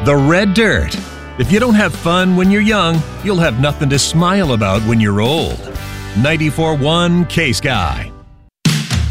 The Red Dirt. If you don't have fun when you're young, you'll have nothing to smile about when you're old. 94.1 K-Sky.